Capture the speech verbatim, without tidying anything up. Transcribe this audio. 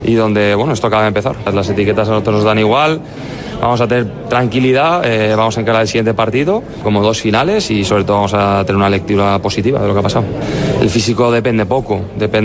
y donde, bueno, esto acaba de empezar. Las etiquetas a nosotros nos dan igual, vamos a tener tranquilidad, eh, vamos a encarar el siguiente partido como dos finales y sobre todo vamos a tener una lectura positiva de lo que ha pasado. El físico depende poco, depende